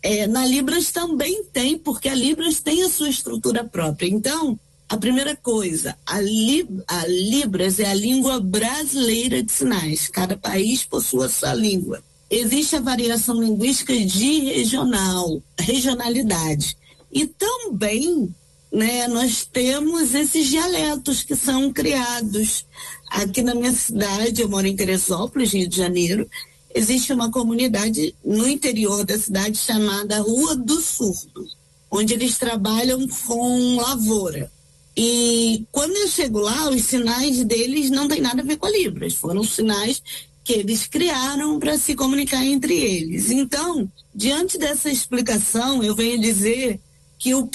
Na Libras também tem, porque a Libras tem a sua estrutura própria. Então, a primeira coisa, a Libras é a língua brasileira de sinais. Cada país possui a sua língua. Existe a variação linguística de regionalidade. E também, né, nós temos esses dialetos que são criados. Aqui na minha cidade, eu moro em Teresópolis, Rio de Janeiro, existe uma comunidade no interior da cidade chamada Rua do Surdo, onde eles trabalham com lavoura. E quando eu chego lá, os sinais deles não tem nada a ver com a Libras, foram os sinais que eles criaram para se comunicar entre eles. Então, diante dessa explicação, eu venho dizer que a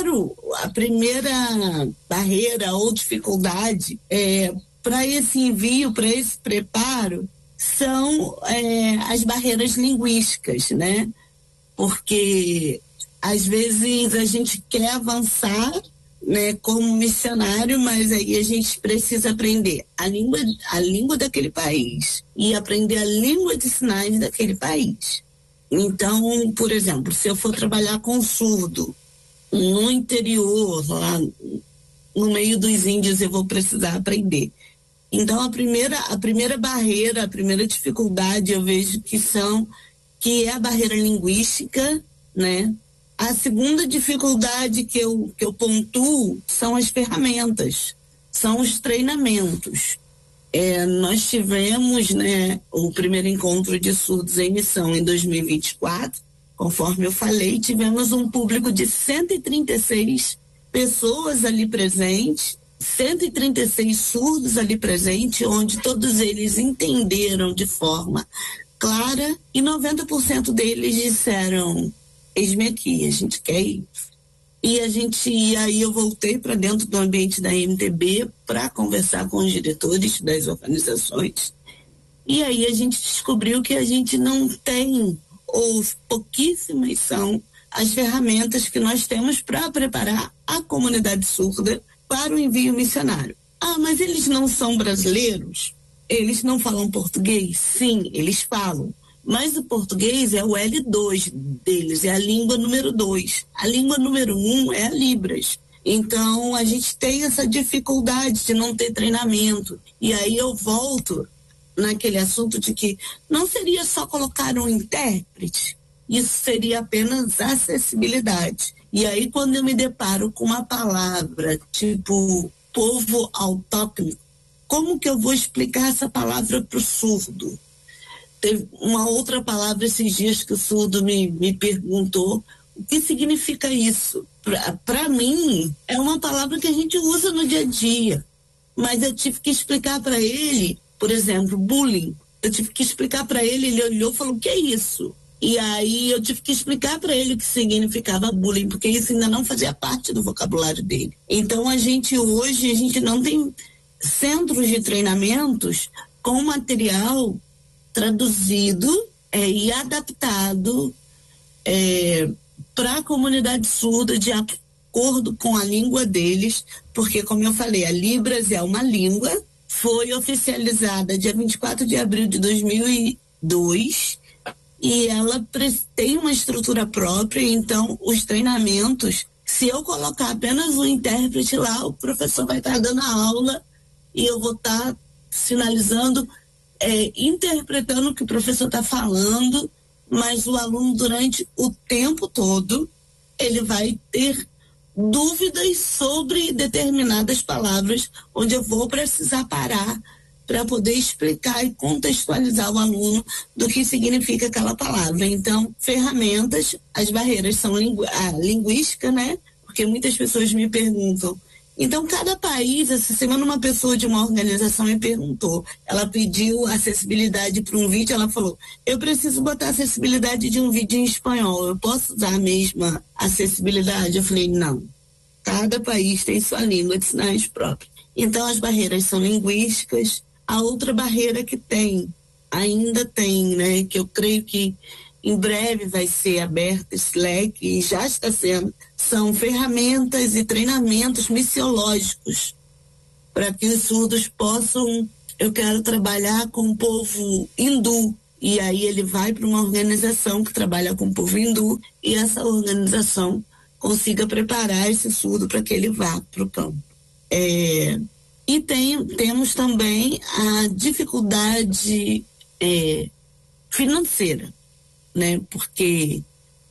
primeira barreira ou dificuldade para esse envio, para esse preparo, são as barreiras linguísticas, né? Porque às vezes a gente quer avançar, né, como missionário, mas aí a gente precisa aprender a língua daquele país e aprender a língua de sinais daquele país. Então, por exemplo, se eu for trabalhar com surdo no interior, lá no meio dos índios, eu vou precisar aprender. Então, a primeira barreira, a primeira dificuldade, eu vejo que é a barreira linguística, né? A segunda dificuldade que eu pontuo são as ferramentas, são os treinamentos. Nós tivemos, né, o primeiro encontro de surdos em missão em 2024, conforme eu falei, tivemos um público de 136 pessoas ali presentes, 136 surdos ali presentes, onde todos eles entenderam de forma clara e 90% deles disseram: eis-me aqui, a gente quer ir. E aí eu voltei para dentro do ambiente da MTB para conversar com os diretores das organizações. E aí a gente descobriu que a gente não tem, ou pouquíssimas são, as ferramentas que nós temos para preparar a comunidade surda para o envio missionário. Mas eles não são brasileiros? Eles não falam português? Sim, eles falam. Mas o português é o L2 deles, é a língua número 2. A língua número 1 é a Libras. Então, a gente tem essa dificuldade de não ter treinamento. E aí eu volto naquele assunto de que não seria só colocar um intérprete, isso seria apenas acessibilidade. E aí, quando eu me deparo com uma palavra tipo povo autóctone, como que eu vou explicar essa palavra para o surdo? Teve uma outra palavra esses dias que o surdo me perguntou o que significa isso. Para mim, é uma palavra que a gente usa no dia a dia, mas eu tive que explicar para ele, por exemplo, bullying. Eu tive que explicar para ele, ele olhou e falou: o que é isso? E aí eu tive que explicar para ele o que significava bullying, porque isso ainda não fazia parte do vocabulário dele. Então hoje a gente não tem centros de treinamentos com material traduzido e adaptado para a comunidade surda de acordo com a língua deles, porque, como eu falei, a Libras é uma língua, foi oficializada dia 24 de abril de 2002 e ela tem uma estrutura própria. Então os treinamentos, se eu colocar apenas o intérprete lá, o professor vai estar dando a aula e eu vou estar sinalizando, interpretando o que o professor está falando, mas o aluno, durante o tempo todo, ele vai ter dúvidas sobre determinadas palavras, onde eu vou precisar parar para poder explicar e contextualizar o aluno do que significa aquela palavra. Então, ferramentas, as barreiras são a linguística, né? Porque muitas pessoas me perguntam. Então, cada país, essa semana uma pessoa de uma organização me perguntou, ela pediu acessibilidade para um vídeo, ela falou: eu preciso botar acessibilidade de um vídeo em espanhol, eu posso usar a mesma acessibilidade? Eu falei: não, cada país tem sua língua de sinais própria. Então, as barreiras são linguísticas. A outra barreira que ainda tem, né, que eu creio que em breve vai ser aberto esse leque, e já está sendo, são ferramentas e treinamentos missiológicos para que os surdos possam. Eu quero trabalhar com o povo hindu e aí ele vai para uma organização que trabalha com o povo hindu, e essa organização consiga preparar esse surdo para que ele vá para o campo. E temos também a dificuldade financeira, né? Porque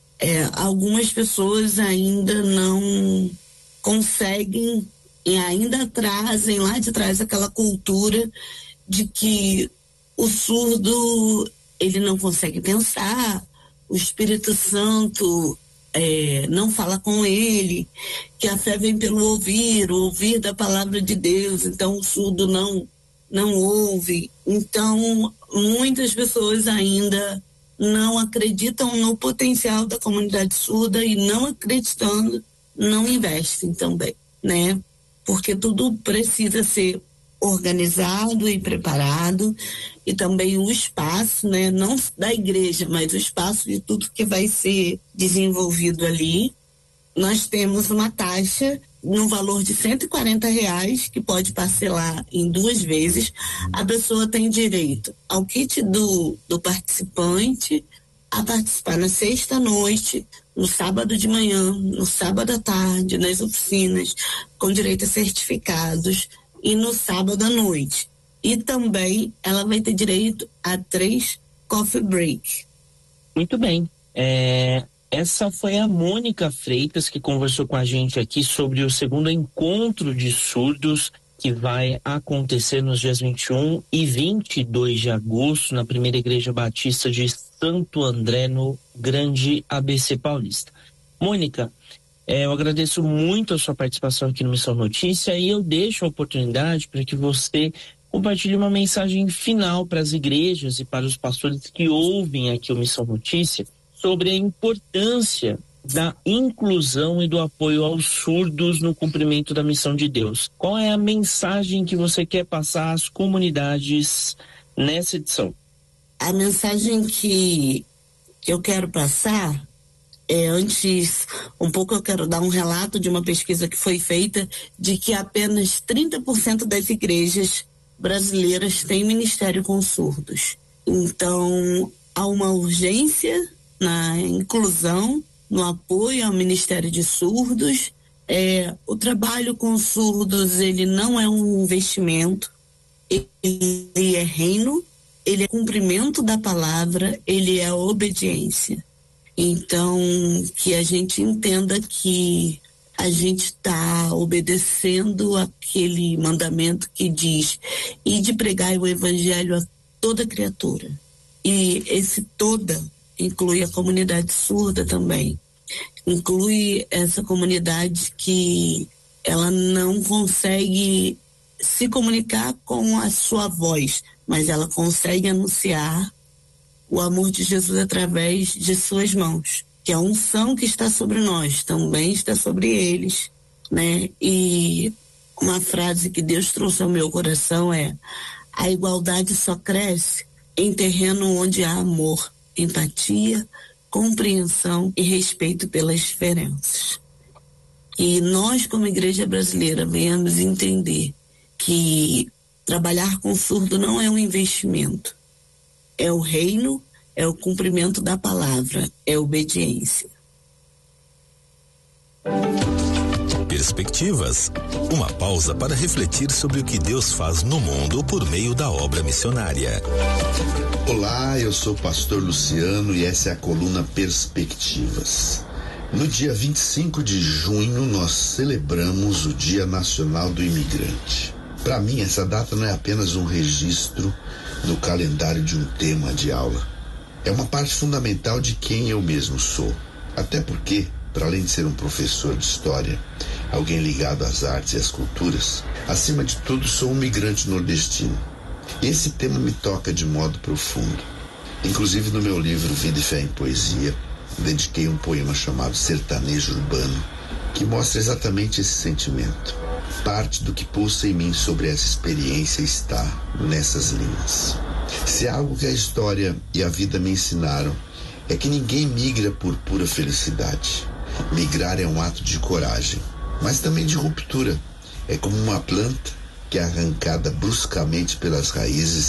algumas pessoas ainda não conseguem e ainda trazem lá de trás aquela cultura de que o surdo ele não consegue pensar, o Espírito Santo não fala com ele, que a fé vem pelo ouvir, o ouvir da palavra de Deus, então o surdo não ouve. Então, muitas pessoas ainda não acreditam no potencial da comunidade surda e não acreditando, não investem também, né? Porque tudo precisa ser organizado e preparado, e também o espaço, né, não da igreja, mas o espaço de tudo que vai ser desenvolvido ali. Nós temos uma taxa no valor de R$140, que pode parcelar em 2 vezes. A pessoa tem direito ao kit do participante, a participar na sexta-noite, no sábado de manhã, no sábado à tarde, nas oficinas, com direito a certificados, e no sábado à noite. E também ela vai ter direito a 3 coffee break. Muito bem. Essa foi a Mônica Freitas que conversou com a gente aqui sobre o segundo encontro de surdos que vai acontecer nos dias 21 e 22 de agosto na Primeira Igreja Batista de Santo André, no Grande ABC Paulista. Mônica, eu agradeço muito a sua participação aqui no Missão Notícia e eu deixo a oportunidade para que você compartilhe uma mensagem final para as igrejas e para os pastores que ouvem aqui o Missão Notícia sobre a importância da inclusão e do apoio aos surdos no cumprimento da missão de Deus. Qual é a mensagem que você quer passar às comunidades nessa edição? A mensagem que eu quero passar antes, um pouco eu quero dar um relato de uma pesquisa que foi feita de que apenas 30% das igrejas brasileiras têm ministério com surdos. Então, há uma urgência na inclusão, no apoio ao Ministério de Surdos. O trabalho com surdos, ele não é um investimento, ele é reino, ele é cumprimento da palavra, ele é obediência. Então, que a gente entenda que a gente está obedecendo aquele mandamento que diz: ide pregar o evangelho a toda criatura. E esse toda inclui a comunidade surda também. Inclui essa comunidade que ela não consegue se comunicar com a sua voz, mas ela consegue anunciar o amor de Jesus através de suas mãos, que a unção que está sobre nós também está sobre eles, né? E uma frase que Deus trouxe ao meu coração é: a igualdade só cresce em terreno onde há amor, empatia, compreensão e respeito pelas diferenças. E nós, como igreja brasileira, venhamos entender que trabalhar com surdo não é um investimento. É o reino, é o cumprimento da palavra, é obediência. Perspectivas. Uma pausa para refletir sobre o que Deus faz no mundo por meio da obra missionária. Olá, eu sou o pastor Luciano e essa é a coluna Perspectivas. No dia 25 de junho, nós celebramos o Dia Nacional do Imigrante. Para mim, essa data não é apenas um registro no calendário de um tema de aula. É uma parte fundamental de quem eu mesmo sou. Até porque, para além de ser um professor de história, alguém ligado às artes e às culturas, acima de tudo sou um migrante nordestino. Esse tema me toca de modo profundo. Inclusive no meu livro Vida e Fé em Poesia, dediquei um poema chamado Sertanejo Urbano, que mostra exatamente esse sentimento. Parte do que pulsa em mim sobre essa experiência está nessas linhas. Se há algo que a história e a vida me ensinaram, é que ninguém migra por pura felicidade. Migrar é um ato de coragem, mas também de ruptura. É como uma planta que é arrancada bruscamente pelas raízes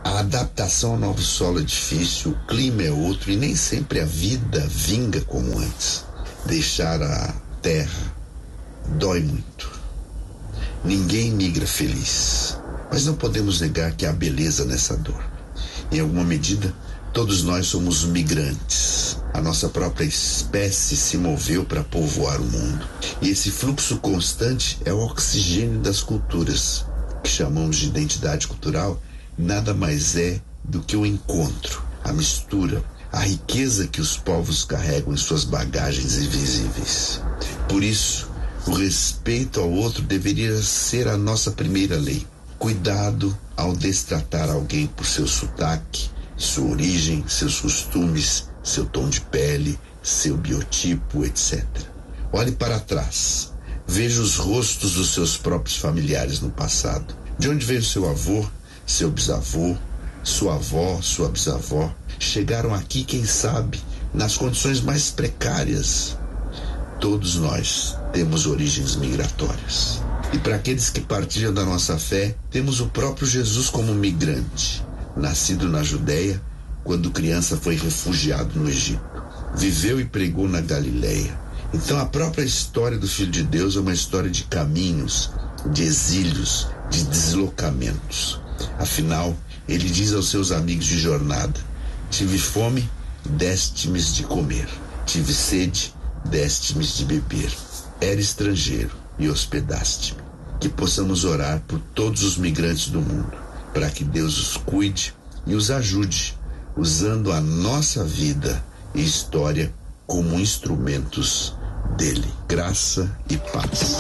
A adaptação ao novo solo é difícil, o clima é outro e nem sempre a vida vinga como antes. Deixar a terra dói muito. Ninguém migra feliz, mas não podemos negar que há beleza nessa dor. Em alguma medida, todos nós somos migrantes. A nossa própria espécie se moveu para povoar o mundo. E esse fluxo constante é o oxigênio das culturas, que chamamos de identidade cultural. Nada mais é do que o encontro, a mistura, a riqueza que os povos carregam em suas bagagens invisíveis. Por isso, o respeito ao outro deveria ser a nossa primeira lei. Cuidado ao destratar alguém por seu sotaque, sua origem, seus costumes, seu tom de pele, seu biotipo, etc. Olhe para trás. Veja os rostos dos seus próprios familiares no passado. De onde veio seu avô, seu bisavô, sua avó, sua bisavó? Chegaram aqui, quem sabe, nas condições mais precárias. Todos nós temos origens migratórias. E para aqueles que partilham da nossa fé, temos o próprio Jesus como migrante, nascido na Judéia, quando criança foi refugiado no Egito. Viveu e pregou na Galileia. Então a própria história do Filho de Deus é uma história de caminhos, de exílios, de deslocamentos. Afinal, ele diz aos seus amigos de jornada: tive fome, deste-me de comer. Tive sede, deste-me de beber. Era estrangeiro e hospedaste-me. Que possamos orar por todos os migrantes do mundo, para que Deus os cuide e os ajude, usando a nossa vida e história como instrumentos dele. Graça e paz.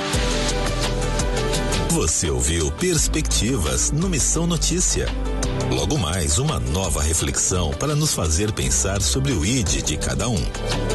Você ouviu Perspectivas no Missão Notícia. Logo mais, uma nova reflexão para nos fazer pensar sobre o ID de cada um.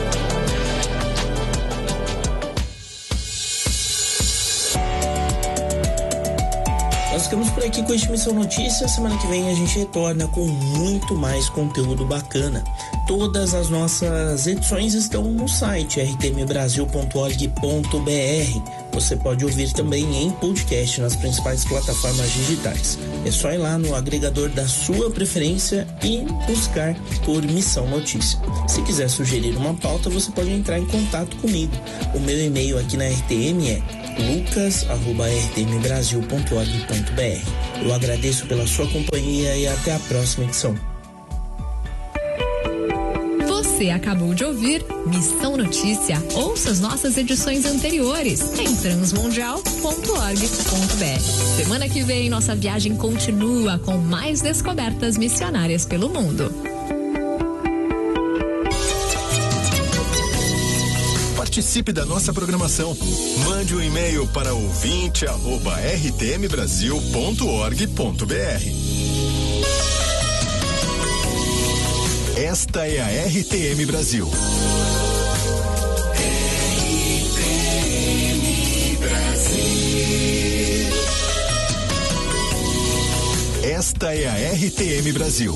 Nós ficamos por aqui com este Missão Notícia. Semana que vem a gente retorna com muito mais conteúdo bacana. Todas as nossas edições estão no site rtmbrasil.org.br. Você pode ouvir também em podcast nas principais plataformas digitais. É só ir lá no agregador da sua preferência e buscar por Missão Notícia. Se quiser sugerir uma pauta, você pode entrar em contato comigo. O meu e-mail aqui na RTM é lucas@rtmbrasil.org.br. Eu agradeço pela sua companhia e até a próxima edição. Você acabou de ouvir Missão Notícia. Ouça as nossas edições anteriores em transmundial.org.br. Semana que vem, nossa viagem continua com mais descobertas missionárias pelo mundo. Participe da nossa programação. Mande um e-mail para ouvinte@rtmbrasil.org.br. Esta é a RTM Brasil. RTM Brasil. Esta é a RTM Brasil.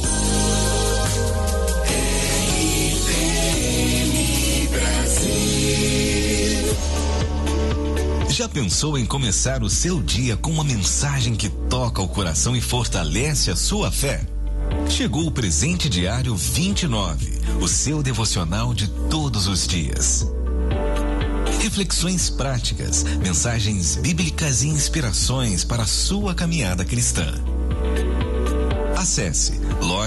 RTM Brasil. Já pensou em começar o seu dia com uma mensagem que toca o coração e fortalece a sua fé? Chegou o Presente Diário 29, o seu devocional de todos os dias. Reflexões práticas, mensagens bíblicas e inspirações para a sua caminhada cristã. Acesse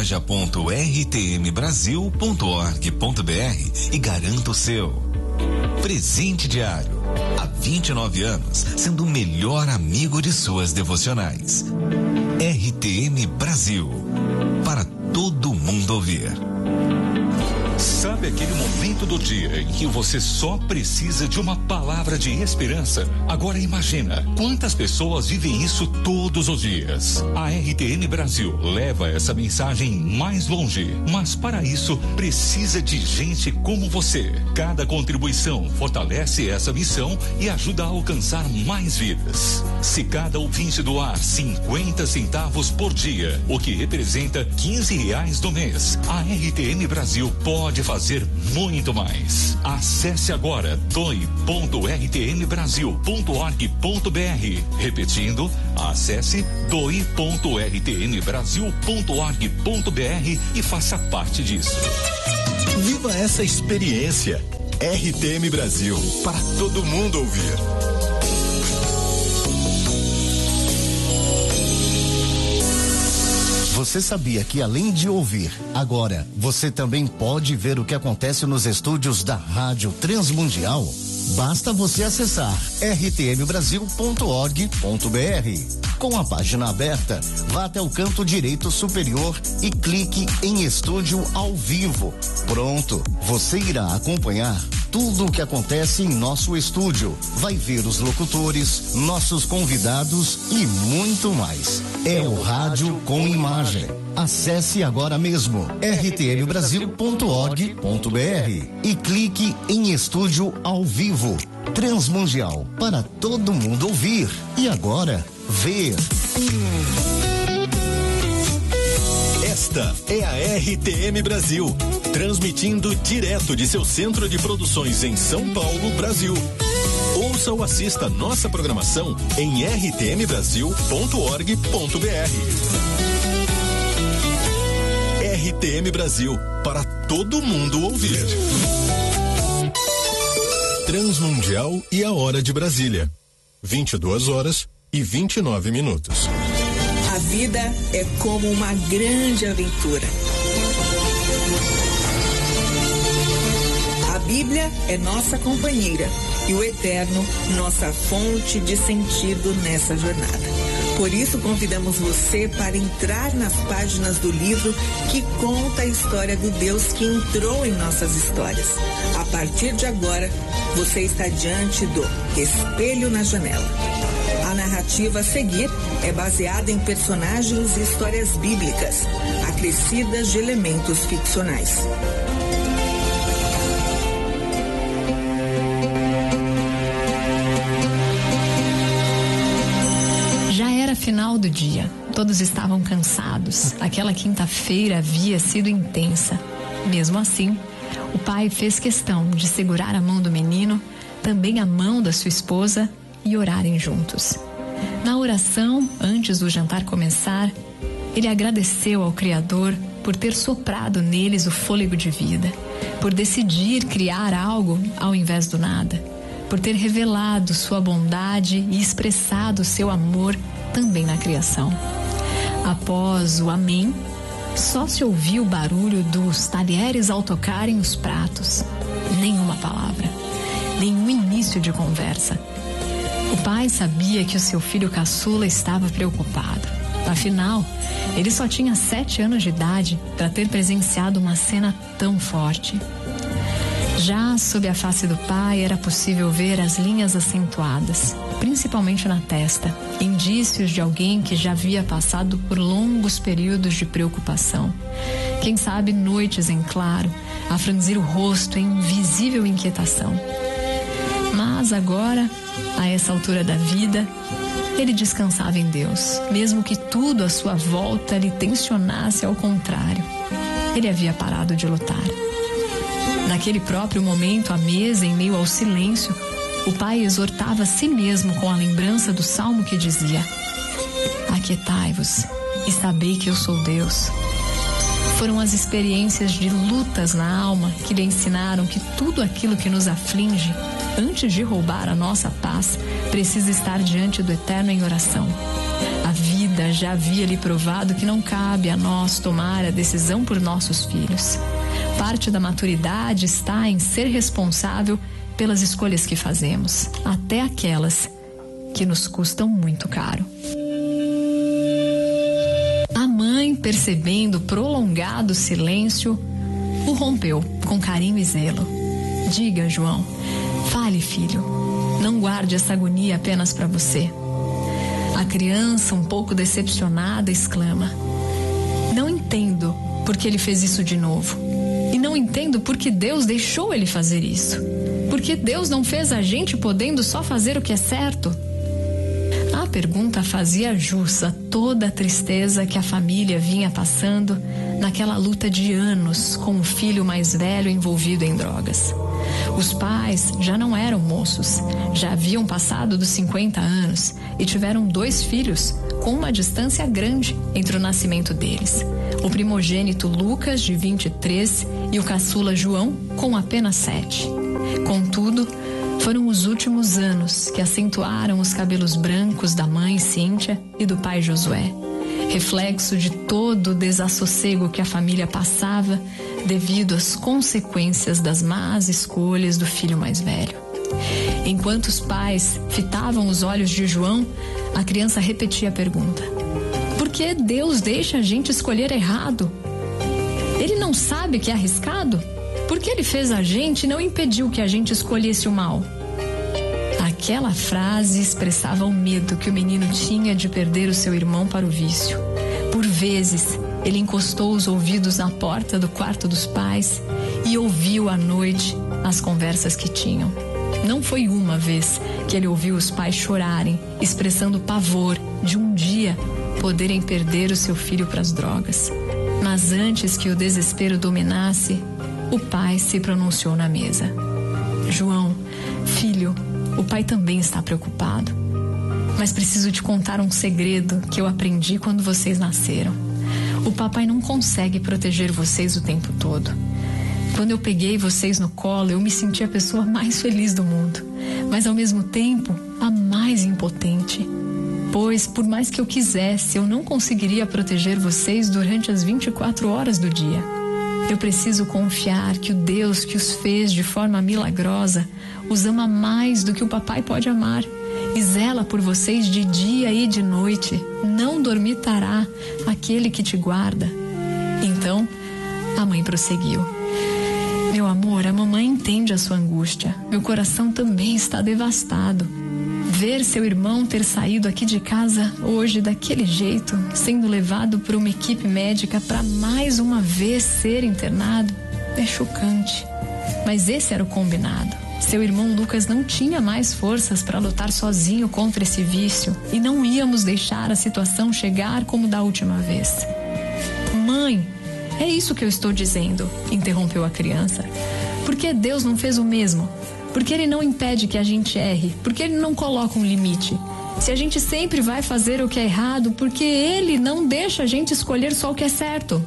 loja.rtmbrasil.org.br e garanta o seu. Presente Diário, há 29 anos, sendo o melhor amigo de suas devocionais. RTM Brasil, para todo mundo ouvir. Sabe aquele momento do dia em que você só precisa de uma palavra de esperança? Agora imagina quantas pessoas vivem isso todos os dias. A RTM Brasil leva essa mensagem mais longe, mas para isso precisa de gente como você. Cada contribuição fortalece essa missão e ajuda a alcançar mais vidas. Se cada ouvinte doar 50 centavos por dia, o que representa R$15 no mês, a RTM Brasil pode fazer aprender muito mais. Acesse agora doi.rtnbrasil.org.br. Repetindo, acesse doi.rtnbrasil.org.br e faça parte disso. Viva essa experiência. RTM Brasil, para todo mundo ouvir. Você sabia que além de ouvir, agora você também pode ver o que acontece nos estúdios da Rádio Transmundial? Basta você acessar rtmbrasil.org.br. Com a página aberta, vá até o canto direito superior e clique em Estúdio ao Vivo. Pronto, você irá acompanhar tudo o que acontece em nosso estúdio. Vai ver os locutores, nossos convidados e muito mais. É o rádio com imagem. Acesse agora mesmo rtmbrasil.org.br e clique em Estúdio ao Vivo. Transmundial, para todo mundo ouvir. E agora, ver. Esta é a RTM Brasil, transmitindo direto de seu centro de produções em São Paulo, Brasil. Ouça ou assista nossa programação em rtmbrasil.org.br. RTM Brasil, para todo mundo ouvir. Transmundial e a hora de Brasília. 22h29. A vida é como uma grande aventura. A Bíblia é nossa companheira e o Eterno nossa fonte de sentido nessa jornada. Por isso, convidamos você para entrar nas páginas do livro que conta a história do Deus que entrou em nossas histórias. A partir de agora, você está diante do Espelho na Janela. A narrativa a seguir é baseada em personagens e histórias bíblicas, acrescidas de elementos ficcionais. Já era final do dia, todos estavam cansados. Aquela quinta-feira havia sido intensa. Mesmo assim, o pai fez questão de segurar a mão do menino, também a mão da sua esposa, e orarem juntos. Na oração, antes do jantar começar, ele agradeceu ao Criador por ter soprado neles o fôlego de vida, por decidir criar algo ao invés do nada, por ter revelado sua bondade e expressado seu amor também na criação. Após o amém, só se ouviu o barulho dos talheres ao tocarem os pratos. Nenhuma palavra, nenhum início de conversa. O pai sabia que o seu filho caçula estava preocupado. Afinal, ele só tinha 7 anos de idade para ter presenciado uma cena tão forte. Já sob a face do pai era possível ver as linhas acentuadas, principalmente na testa, indícios de alguém que já havia passado por longos períodos de preocupação. Quem sabe noites em claro, a franzir o rosto em visível inquietação. Mas agora, a essa altura da vida, ele descansava em Deus, mesmo que tudo à sua volta lhe tensionasse ao contrário. Ele havia parado de lutar. Naquele próprio momento, à mesa, em meio ao silêncio, o pai exortava a si mesmo com a lembrança do salmo que dizia: aquietai-vos e sabei que eu sou Deus. Foram as experiências de lutas na alma que lhe ensinaram que tudo aquilo que nos aflige, antes de roubar a nossa paz, precisa estar diante do Eterno em oração. A vida já havia lhe provado que não cabe a nós tomar a decisão por nossos filhos. Parte da maturidade está em ser responsável pelas escolhas que fazemos, até aquelas que nos custam muito caro. A mãe, percebendo o prolongado silêncio, o rompeu com carinho e zelo. Diga, João, fale, filho, não guarde essa agonia apenas para você. A criança, um pouco decepcionada, exclama: não entendo por que ele fez isso de novo. E não entendo por que Deus deixou ele fazer isso. Porque Deus não fez a gente podendo só fazer o que é certo. pergunta fazia jus a toda a tristeza que a família vinha passando naquela luta de anos com o filho mais velho envolvido em drogas. Os pais já não eram moços, já haviam passado dos 50 anos e tiveram 2 filhos, com uma distância grande entre o nascimento deles. O primogênito Lucas, de 23, e o caçula João, com apenas 7. Contudo, foram os últimos anos que acentuaram os cabelos brancos da mãe Cíntia e do pai Josué, reflexo de todo o desassossego que a família passava devido às consequências das más escolhas do filho mais velho. Enquanto os pais fitavam os olhos de João, a criança repetia a pergunta: por que Deus deixa a gente escolher errado? Ele não sabe que é arriscado? Por que ele fez a gente e não impediu que a gente escolhesse o mal? Aquela frase expressava o medo que o menino tinha de perder o seu irmão para o vício. Por vezes, ele encostou os ouvidos na porta do quarto dos pais e ouviu à noite as conversas que tinham. Não foi uma vez que ele ouviu os pais chorarem, expressando pavor de um dia poderem perder o seu filho para as drogas. Mas antes que o desespero dominasse, o pai se pronunciou na mesa: João, filho, o pai também está preocupado. Mas preciso te contar um segredo que eu aprendi quando vocês nasceram. O papai não consegue proteger vocês o tempo todo. Quando eu peguei vocês no colo, eu me senti a pessoa mais feliz do mundo, mas ao mesmo tempo a mais impotente. Pois, por mais que eu quisesse, eu não conseguiria proteger vocês durante as 24 horas do dia. Eu preciso confiar que o Deus que os fez de forma milagrosa os ama mais do que o papai pode amar e zela por vocês de dia e de noite. Não dormitará aquele que te guarda. Então, a mãe prosseguiu: meu amor, a mamãe entende a sua angústia. Meu coração também está devastado. Ver seu irmão ter saído aqui de casa hoje daquele jeito, sendo levado por uma equipe médica para mais uma vez ser internado, é chocante. Mas esse era o combinado. Seu irmão Lucas não tinha mais forças para lutar sozinho contra esse vício e não íamos deixar a situação chegar como da última vez. Mãe, é isso que eu estou dizendo, interrompeu a criança. Por que Deus não fez o mesmo? Por que ele não impede que a gente erre? Por que ele não coloca um limite? Se a gente sempre vai fazer o que é errado, por que ele não deixa a gente escolher só o que é certo?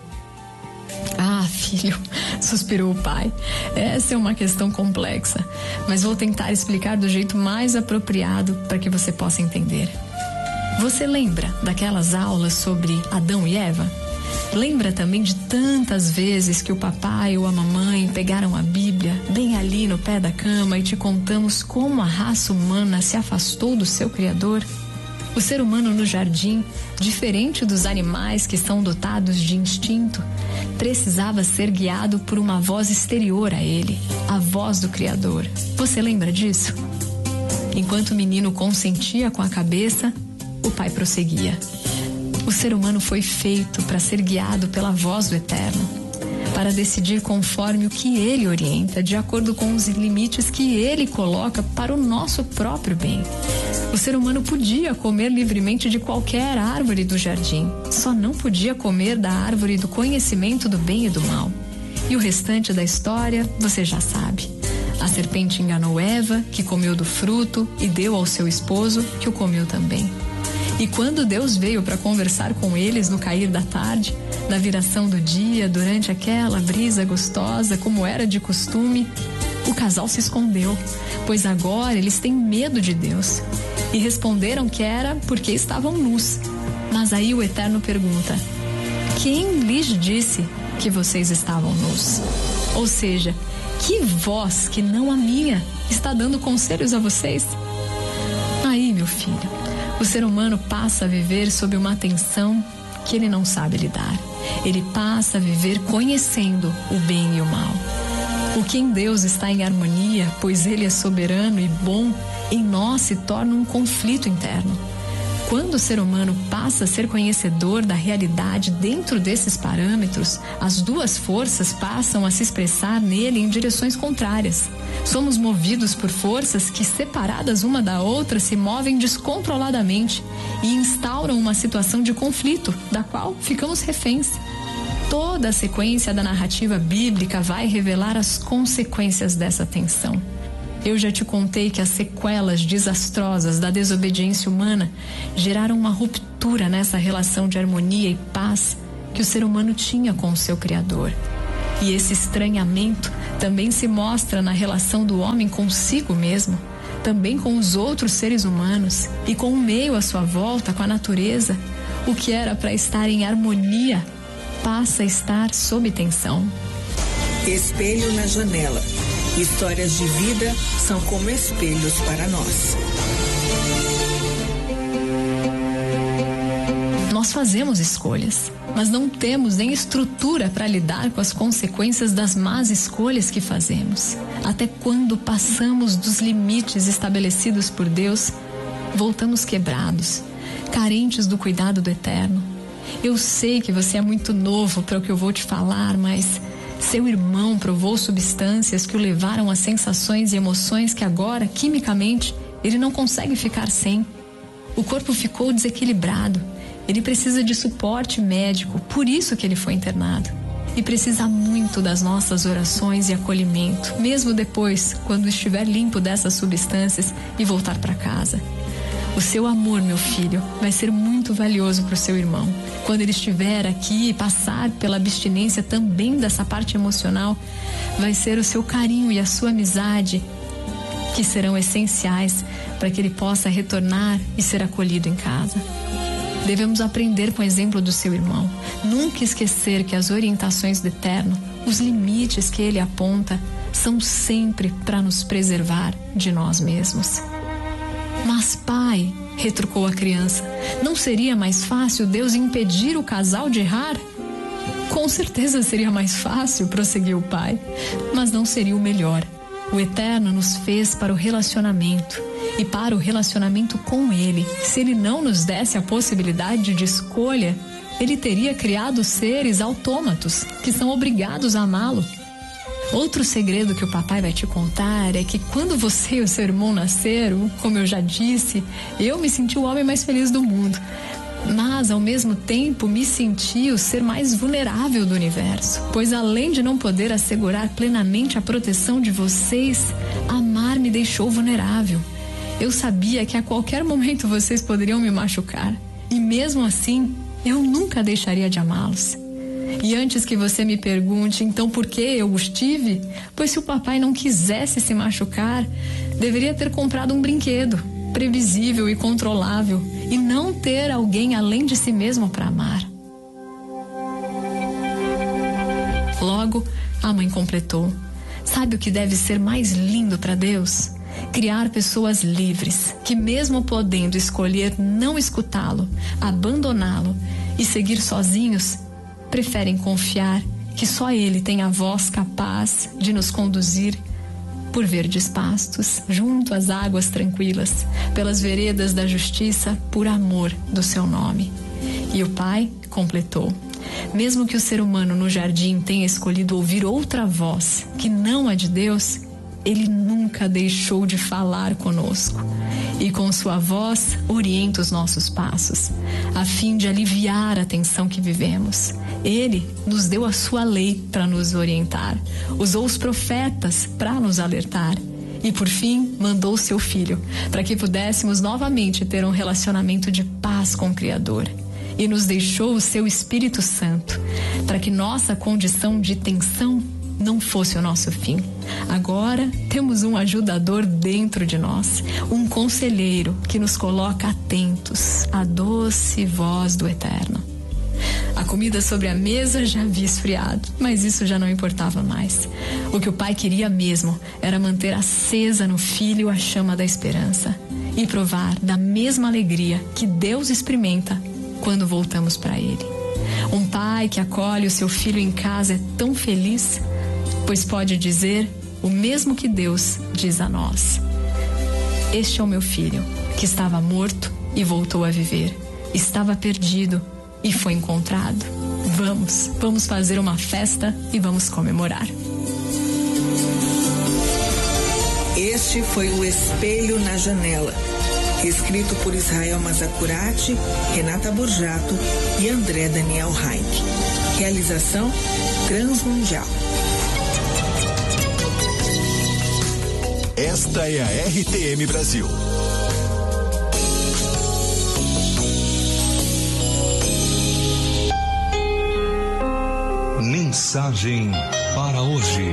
Ah, filho, suspirou o pai. Essa é uma questão complexa, mas vou tentar explicar do jeito mais apropriado para que você possa entender. Você lembra daquelas aulas sobre Adão e Eva? Lembra também de tantas vezes que o papai ou a mamãe pegaram a Bíblia bem ali no pé da cama e te contamos como a raça humana se afastou do seu Criador? O ser humano no jardim, diferente dos animais que são dotados de instinto, precisava ser guiado por uma voz exterior a ele, a voz do Criador. Você lembra disso? Enquanto o menino consentia com a cabeça, o pai prosseguia: o ser humano foi feito para ser guiado pela voz do Eterno, para decidir conforme o que ele orienta, de acordo com os limites que ele coloca para o nosso próprio bem. O ser humano podia comer livremente de qualquer árvore do jardim, só não podia comer da árvore do conhecimento do bem e do mal. E o restante da história você já sabe. A serpente enganou Eva, que comeu do fruto, e deu ao seu esposo, que o comeu também. E quando Deus veio para conversar com eles no cair da tarde, na viração do dia, durante aquela brisa gostosa, como era de costume, o casal se escondeu, pois agora eles têm medo de Deus. E responderam que era porque estavam nus. Mas aí o Eterno pergunta: quem lhes disse que vocês estavam nus? Ou seja, que voz que não a minha está dando conselhos a vocês? Aí, meu filho, o ser humano passa a viver sob uma tensão que ele não sabe lidar. Ele passa a viver conhecendo o bem e o mal. O que em Deus está em harmonia, pois Ele é soberano e bom, em nós se torna um conflito interno. quando o ser humano passa a ser conhecedor da realidade dentro desses parâmetros, as duas forças passam a se expressar nele em direções contrárias. Somos movidos por forças que, separadas uma da outra, se movem descontroladamente e instauram uma situação de conflito, da qual ficamos reféns. Toda a sequência da narrativa bíblica vai revelar as consequências dessa tensão. Eu já te contei que as sequelas desastrosas da desobediência humana geraram uma ruptura nessa relação de harmonia e paz que o ser humano tinha com o seu Criador. E esse estranhamento também se mostra na relação do homem consigo mesmo, também com os outros seres humanos e com o meio à sua volta, com a natureza. O que era para estar em harmonia passa a estar sob tensão. Espelho na janela. Histórias de vida são como espelhos para nós. Nós fazemos escolhas, mas não temos nem estrutura para lidar com as consequências das más escolhas que fazemos. Até quando passamos dos limites estabelecidos por Deus, voltamos quebrados, carentes do cuidado do Eterno. Eu sei que você é muito novo para o que eu vou te falar, mas seu irmão provou substâncias que o levaram a sensações e emoções que agora, quimicamente, ele não consegue ficar sem. O corpo ficou desequilibrado. Ele precisa de suporte médico, por isso que ele foi internado. E precisa muito das nossas orações e acolhimento, mesmo depois, quando estiver limpo dessas substâncias e voltar para casa. O seu amor, meu filho, vai ser muito valioso para o seu irmão. Quando ele estiver aqui e passar pela abstinência também dessa parte emocional, vai ser o seu carinho e a sua amizade que serão essenciais para que ele possa retornar e ser acolhido em casa. Devemos aprender com o exemplo do seu irmão. Nunca esquecer que as orientações do Eterno, os limites que ele aponta, são sempre para nos preservar de nós mesmos. Mas, pai, retrucou a criança, não seria mais fácil Deus impedir o casal de errar? Com certeza seria mais fácil, prosseguiu o pai, mas não seria o melhor. O Eterno nos fez para o relacionamento e para o relacionamento com Ele. Se Ele não nos desse a possibilidade de escolha, Ele teria criado seres autômatos que são obrigados a amá-lo. Outro segredo que o papai vai te contar é que quando você e o seu irmão nasceram, como eu já disse, eu me senti o homem mais feliz do mundo. Mas, ao mesmo tempo, me senti o ser mais vulnerável do universo. Pois, além de não poder assegurar plenamente a proteção de vocês, amar me deixou vulnerável. Eu sabia que a qualquer momento vocês poderiam me machucar. E mesmo assim, eu nunca deixaria de amá-los. E antes que você me pergunte, então por que eu os tive? Pois se o papai não quisesse se machucar, deveria ter comprado um brinquedo, previsível e controlável, e não ter alguém além de si mesmo para amar. Logo, a mãe completou. Sabe o que deve ser mais lindo para Deus? Criar pessoas livres, que mesmo podendo escolher não escutá-lo, abandoná-lo e seguir sozinhos, preferem confiar que só Ele tem a voz capaz de nos conduzir por verdes pastos, junto às águas tranquilas, pelas veredas da justiça, por amor do seu nome. E o pai completou. Mesmo que o ser humano no jardim tenha escolhido ouvir outra voz, que não a de Deus, Ele nunca deixou de falar conosco. E com sua voz orienta os nossos passos, a fim de aliviar a tensão que vivemos. Ele nos deu a sua lei para nos orientar, usou os profetas para nos alertar e, por fim, mandou o seu Filho para que pudéssemos novamente ter um relacionamento de paz com o Criador. E nos deixou o seu Espírito Santo para que nossa condição de tensão não fosse o nosso fim. Agora temos um ajudador dentro de nós, um conselheiro que nos coloca atentos à doce voz do Eterno. A comida sobre a mesa já havia esfriado, mas isso já não importava mais. O que o pai queria mesmo era manter acesa no filho a chama da esperança e provar da mesma alegria que Deus experimenta quando voltamos para Ele. Um pai que acolhe o seu filho em casa é tão feliz, pois pode dizer o mesmo que Deus diz a nós: este é o meu filho, que estava morto e voltou a viver. Estava perdido e foi encontrado. Vamos fazer uma festa e vamos comemorar. Este foi o Espelho na Janela, escrito por Israel Mazacurati, Renata Borjato e André Daniel Heinck. Realização Transmundial. Esta é a RTM Brasil. Mensagem para hoje.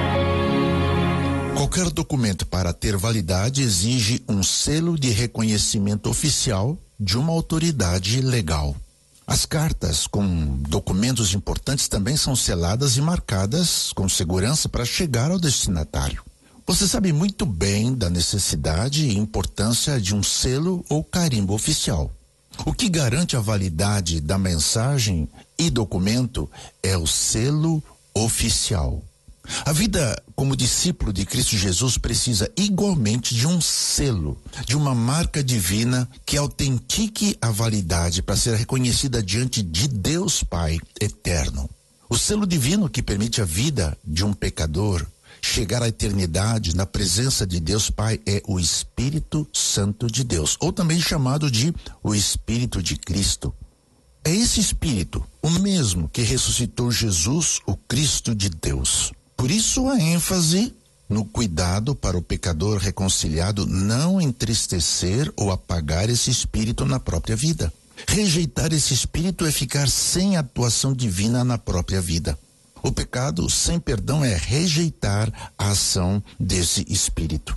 Qualquer documento para ter validade exige um selo de reconhecimento oficial de uma autoridade legal. As cartas com documentos importantes também são seladas e marcadas com segurança para chegar ao destinatário. Você sabe muito bem da necessidade e importância de um selo ou carimbo oficial. O que garante a validade da mensagem e documento é o selo oficial. A vida como discípulo de Cristo Jesus precisa igualmente de um selo, de uma marca divina que autentique a validade para ser reconhecida diante de Deus Pai eterno. O selo divino que permite a vida de um pecador chegar à eternidade na presença de Deus Pai é o Espírito Santo de Deus, ou também chamado de o Espírito de Cristo. É esse Espírito, o mesmo que ressuscitou Jesus, o Cristo de Deus. Por isso a ênfase no cuidado para o pecador reconciliado não entristecer ou apagar esse Espírito na própria vida. Rejeitar esse Espírito é ficar sem atuação divina na própria vida. O pecado sem perdão é rejeitar a ação desse Espírito.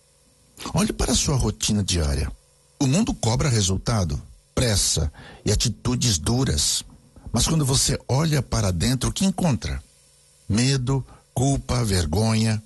Olhe para a sua rotina diária. O mundo cobra resultado, pressa e atitudes duras. Mas quando você olha para dentro, o que encontra? Medo, culpa, vergonha.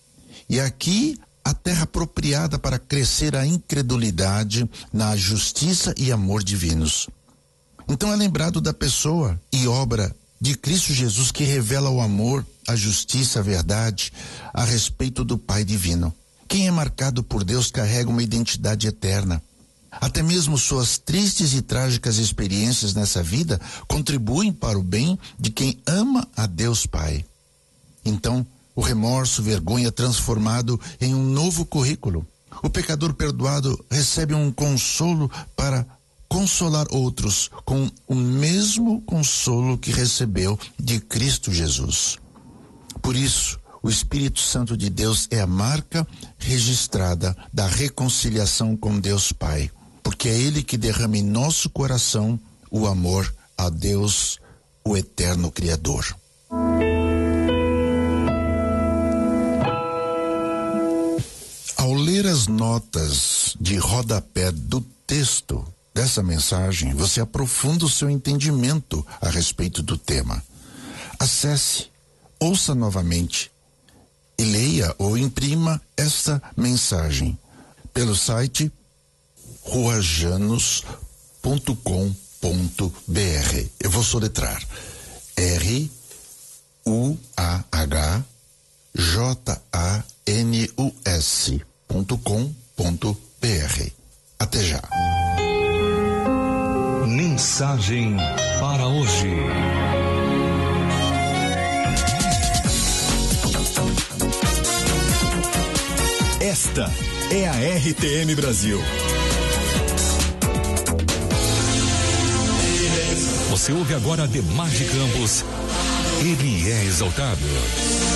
E aqui a terra apropriada para crescer a incredulidade na justiça e amor divinos. Então é lembrado da pessoa e obra de Cristo Jesus que revela o amor, a justiça, a verdade a respeito do Pai divino. Quem é marcado por Deus carrega uma identidade eterna. Até mesmo suas tristes e trágicas experiências nessa vida contribuem para o bem de quem ama a Deus Pai. Então, o remorso, vergonha transformado em um novo currículo. O pecador perdoado recebe um consolo para consolar outros com o mesmo consolo que recebeu de Cristo Jesus. Por isso, o Espírito Santo de Deus é a marca registrada da reconciliação com Deus Pai, porque é Ele que derrama em nosso coração o amor a Deus, o eterno Criador. Ao ler as notas de rodapé do texto dessa mensagem, você aprofunda o seu entendimento a respeito do tema. Acesse, ouça novamente e leia ou imprima esta mensagem pelo site ruajanus.com.br. Eu vou soletrar: ruajanus.com.br. Até já. Mensagem para hoje. Esta é a RTM Brasil. Você ouve agora Demar de Campos. Ele é exaltado.